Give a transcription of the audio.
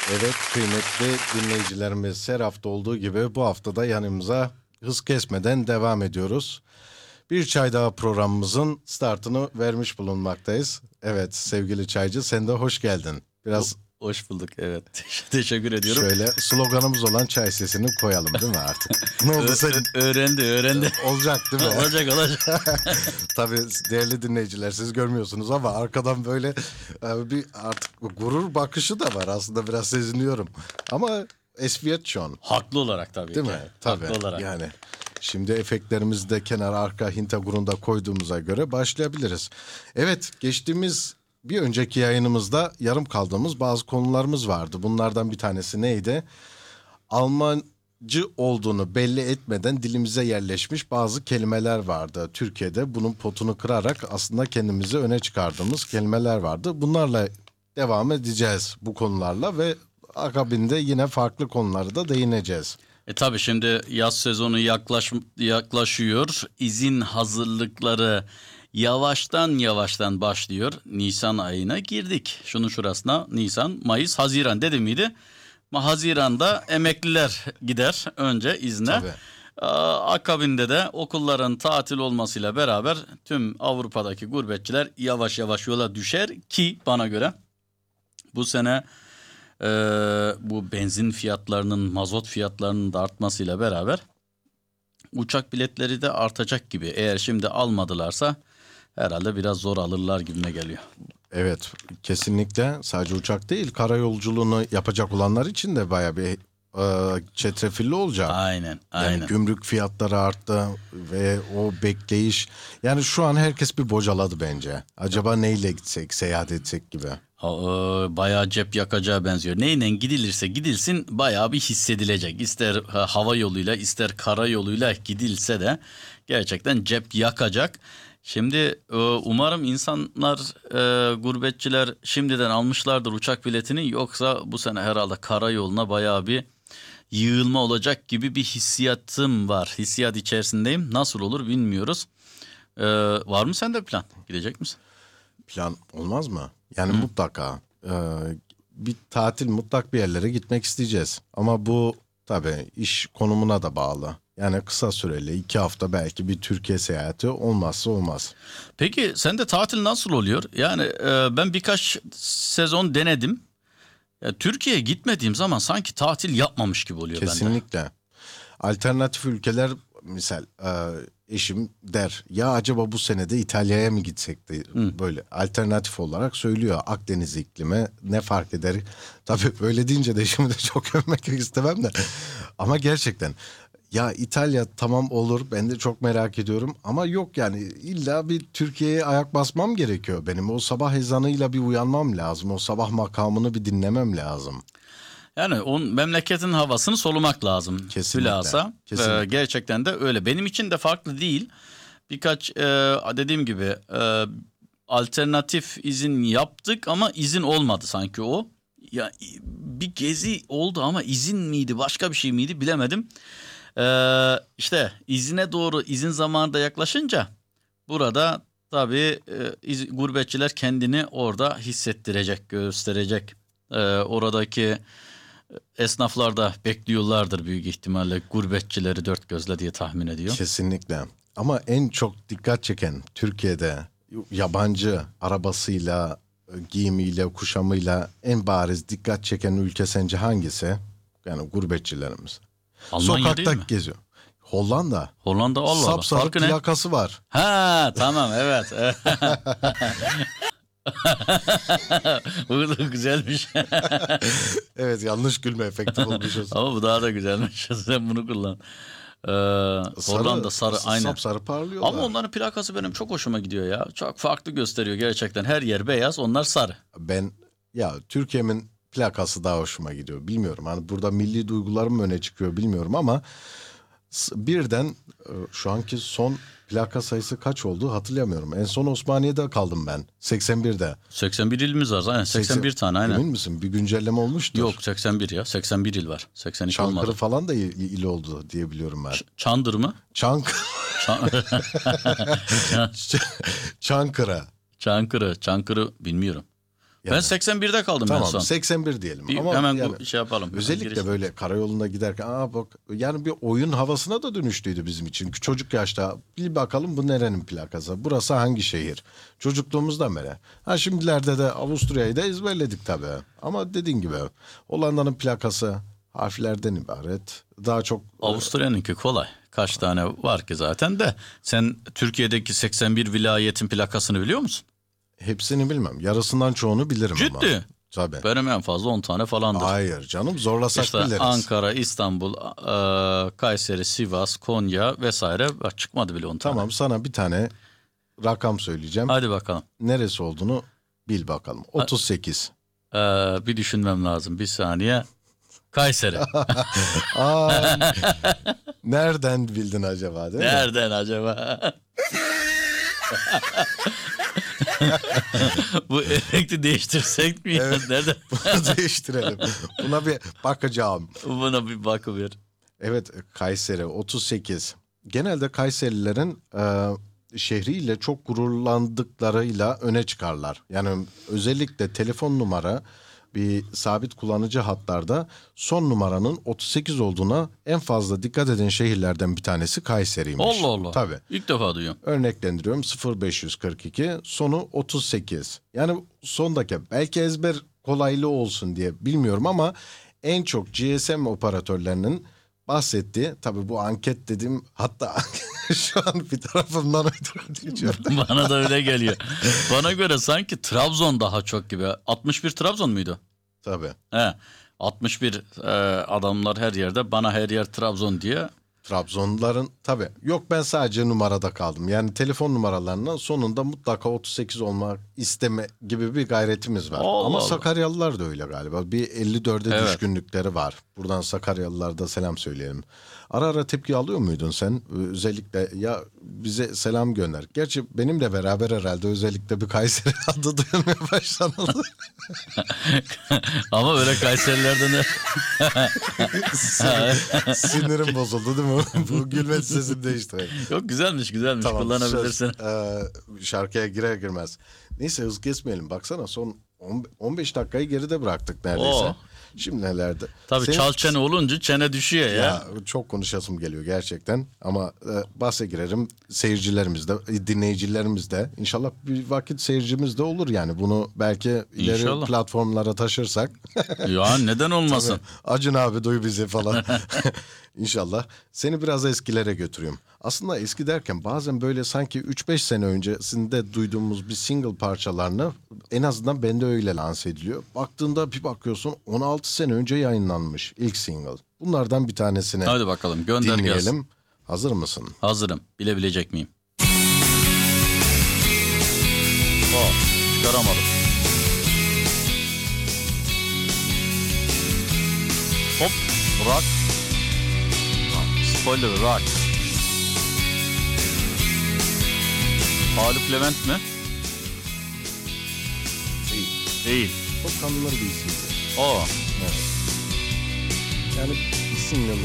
Evet kıymetli dinleyicilerimiz, her hafta olduğu gibi bu hafta da yanımıza hız kesmeden devam ediyoruz. Bir çay daha programımızın startını vermiş bulunmaktayız. Evet sevgili çaycı, sen de hoş geldin. Biraz Hoş bulduk, evet. Teşekkür ediyorum. şöyle sloganımız olan çay sesini koyalım değil mi artık? Ne oldu senin? Öğrendi. Olacak değil mi? Olacak. Tabii değerli dinleyiciler, siz görmüyorsunuz ama arkadan böyle bir artık gurur bakışı da var, aslında biraz seziniyorum. Ama Esviyetçon Haklı olarak tabii değil ki. mi? Tabii Haklı olarak. yani. Şimdi efektlerimizi de kenar arka hintagurunda koyduğumuza göre başlayabiliriz. Evet, geçtiğimiz bir önceki yayınımızda yarım kaldığımız bazı konularımız vardı. Bunlardan bir tanesi neydi? Almancı olduğunu belli etmeden dilimize yerleşmiş bazı kelimeler vardı. Türkiye'de bunun potunu kırarak aslında kendimizi öne çıkardığımız kelimeler vardı. Bunlarla devam edeceğiz, bu konularla, ve akabinde yine farklı konulara da değineceğiz. Tabii şimdi yaz sezonu yaklaşıyor. İzin hazırlıkları yavaştan başlıyor. Nisan ayına girdik. Şunun şurasına Nisan, Mayıs, Haziran dedi miydi? Ama Haziran'da emekliler gider önce izne. Tabii. Akabinde de okulların tatil olmasıyla beraber tüm Avrupa'daki gurbetçiler yavaş yola düşer ki bana göre bu sene bu benzin fiyatlarının, mazot fiyatlarının da artmasıyla beraber uçak biletleri de artacak gibi. Eğer şimdi almadılarsa herhalde biraz zor alırlar gibime geliyor. Evet, kesinlikle sadece uçak değil, karayolculuğunu yapacak olanlar için de bayağı bir çetrefilli olacak. Aynen. Yani gümrük fiyatları arttı ve o bekleyiş. Yani şu an herkes bir bocaladı bence. Acaba neyle gitsek, seyahat etsek gibi. Bayağı cep yakacağı benziyor. Neyle gidilirse gidilsin bayağı bir hissedilecek. İster hava yoluyla ister kara yoluyla gidilse de gerçekten cep yakacak. Şimdi umarım insanlar, gurbetçiler şimdiden almışlardır uçak biletini. Yoksa bu sene herhalde karayoluna bayağı bir yığılma olacak gibi bir hissiyatım var. Hissiyat içerisindeyim. Nasıl olur bilmiyoruz. Var mı sende plan? Gidecek misin? Plan olmaz mı? Yani mutlaka bir tatil, mutlak bir yerlere gitmek isteyeceğiz. Ama bu tabii iş konumuna da bağlı. Yani kısa süreli 2 hafta belki bir Türkiye seyahati olmazsa olmaz. Peki sende tatil nasıl oluyor? Yani ben birkaç sezon denedim. Türkiye'ye gitmediğim zaman sanki tatil yapmamış gibi oluyor bende. Kesinlikle. Alternatif ülkeler, misal eşim der ya acaba bu sene de İtalya'ya mı gitsek de, böyle alternatif olarak söylüyor. Akdeniz iklimi ne fark eder? Tabii böyle deyince de eşimi de çok övmek istemem de. Ama gerçekten ya İtalya tamam olur, ben de çok merak ediyorum ama yok yani illa bir Türkiye'ye ayak basmam gerekiyor benim. O sabah ezanıyla bir uyanmam lazım. O sabah makamını bir dinlemem lazım. Yani onun memleketin havasını solumak lazım. Kesinlikle, Hülasa. kesinlikle. Gerçekten de öyle. Benim için de farklı değil. Birkaç dediğim gibi alternatif izin yaptık ama izin olmadı sanki o. Ya bir gezi oldu ama izin miydi başka bir şey miydi bilemedim. İşte izine doğru izin zamanı da yaklaşınca burada tabii gurbetçiler kendini orada hissettirecek, gösterecek. Oradaki esnaflar da bekliyorlardır büyük ihtimalle gurbetçileri dört gözle diye tahmin ediyor. Kesinlikle. Ama en çok dikkat çeken Türkiye'de yabancı arabasıyla, giyimiyle, kuşamıyla en bariz dikkat çeken ülke sence hangisi? Yani gurbetçilerimiz. Almanya Sokakta değil mi? geziyor. Hollanda. Hollanda Allah Allah. Sapsarı Farkı ne? plakası var. Ha tamam evet. Bu güzelmiş. Evet, yanlış gülme efekti bulmuşuz. Ama bu daha da güzelmiş. Sen bunu kullan. Hollanda sarı aynen. Sapsarı parlıyorlar. Ama onların plakası benim çok hoşuma gidiyor ya. Çok farklı gösteriyor gerçekten. Her yer beyaz, onlar sarı. Ben Türkiye'min plakası daha hoşuma gidiyor. Bilmiyorum hani burada milli duygularım mı öne çıkıyor bilmiyorum ama birden şu anki son plaka sayısı kaç oldu hatırlamıyorum. En son Osmaniye'de kaldım ben. 81'de. 81 ilimiz var. Aynen 81 tane aynen. Emin misin? Bir güncelleme olmuştur. Yok 81 ya. 81 il var. 82 Çankırı olmadı. falan da il oldu diye biliyorum ben. Çandır mı? Çankırı. Çankırı. Çankırı bilmiyorum. Ben 81'de kaldım en Tamam son. 81 diyelim. Bir Ama hemen yani bu şey yapalım. özellikle Giriş- böyle karayolunda giderken bak yani bir oyun havasına da dönüştüydü bizim için. Çocuk yaşta bir bakalım bu nerenin plakası? Burası hangi şehir? Çocukluğumuzdan beri. Ha şimdilerde de Avusturya'yı da ezberledik tabii. Ama dediğin gibi Hollanda'nın plakası harflerden ibaret. Daha çok Avusturya'nınki kolay. Kaç tane var ki zaten de. Sen Türkiye'deki 81 vilayetin plakasını biliyor musun? hepsini bilmem. Yarısından çoğunu bilirim ama. Ciddi. Tabii. Benim en fazla 10 tane falandır. Hayır canım zorlasak İşte biliriz. Ankara, İstanbul, Kayseri, Sivas, Konya vesaire. Bak, çıkmadı bile 10 tane. Tamam sana bir tane rakam söyleyeceğim. Hadi bakalım. Neresi olduğunu bil bakalım. 38. Bir düşünmem lazım. Bir saniye. Kayseri. Aa, nereden bildin acaba değil mi? Nereden acaba? Bu efekti değiştirsek mi? Evet. Nereden? Bunu değiştirelim. Buna bir bakacağım. Buna bir bakıver. Evet Kayseri 38. Genelde Kayserilerin şehriyle çok gururlandıklarıyla öne çıkarlar. Yani özellikle telefon numara bir sabit kullanıcı hatlarda son numaranın 38 olduğuna en fazla dikkat eden şehirlerden bir tanesi Kayseri'ymiş. Allah Allah. Tabii. İlk defa duyuyorum. Örneklendiriyorum 0542 sonu 38. Yani sondaki belki ezber kolaylığı olsun diye bilmiyorum ama en çok GSM operatörlerinin bahsettiği tabii bu anket dediğim hatta şu an bir tarafımdan uyduruyor. Bana da öyle geliyor. Bana göre sanki Trabzon daha çok gibi. 61 Trabzon muydu? Tabii. He. 61 adamlar her yerde. Bana her yer Trabzon diye. Trabzonluların tabii yok ben sadece numarada kaldım. Yani telefon numaralarının sonunda mutlaka 38 olmak isteme gibi bir gayretimiz var. Allah Ama Allah. Sakaryalılar da öyle galiba. Bir 54'e Evet. düşkünlükleri var. Buradan Sakaryalılara da selam söyleyelim. Ara ara tepki alıyor muydun sen? Özellikle ya bize selam gönder. Gerçi benimle beraber herhalde özellikle bir Kayseri adı duyulmaya başlanıldı. Ama öyle Kayserilerden de Sinirim bozuldu değil mi? Bu gülme sesini değiştireyim. yok, güzelmiş Tamam, kullanabilirsin. Şarkıya girer girmez. Neyse hız kesmeyelim. Baksana son 15 dakikayı geride bıraktık neredeyse. Oo. Şimdi nelerde? Tabii Senin- çal çene olunca çene düşüyor ya. Ya çok konuşasım geliyor gerçekten. Ama bahse girerim. Seyircilerimiz de, dinleyicilerimiz de. İnşallah bir vakit seyircimiz de olur yani. Bunu belki ileri İnşallah. platformlara taşırsak. Ya neden olmasın? Acun abi duy bizi falan. İnşallah. Seni biraz eskilere götürüyorum. Aslında eski derken bazen böyle sanki 3-5 sene öncesinde duyduğumuz bir single parçalarını en azından bende öyle lanse ediliyor. Baktığında bir bakıyorsun 16 sene önce yayınlanmış ilk single. Bunlardan bir tanesini Hadi bakalım, gönder gelsin. dinleyelim. Hazır mısın? Hazırım. Bilebilecek miyim? Çıkaramadım. Hop. Rock. Spoiler rock. Haluk Levent mi? Değil. Çok tanınır bir isimdi. O. Yani bir single